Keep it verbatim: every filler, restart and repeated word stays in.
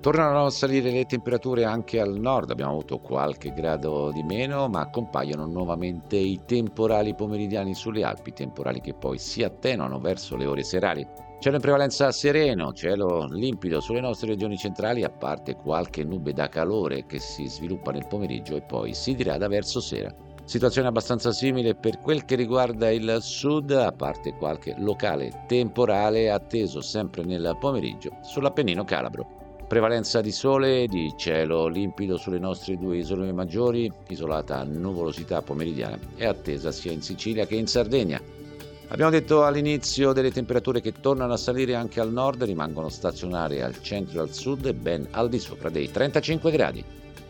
Tornano a salire le temperature anche al nord, abbiamo avuto qualche grado di meno, ma compaiono nuovamente i temporali pomeridiani sulle Alpi, temporali che poi si attenuano verso le ore serali. Cielo in prevalenza sereno, cielo limpido sulle nostre regioni centrali, a parte qualche nube da calore che si sviluppa nel pomeriggio e poi si dirada verso sera. Situazione abbastanza simile per quel che riguarda il sud, a parte qualche locale temporale atteso sempre nel pomeriggio sull'Appennino calabro. Prevalenza di sole e di cielo limpido sulle nostre due isole maggiori, isolata nuvolosità pomeridiana è attesa sia in Sicilia che in Sardegna. Abbiamo detto all'inizio delle temperature che tornano a salire anche al nord, rimangono stazionarie al centro e al sud e ben al di sopra dei trentacinque gradi.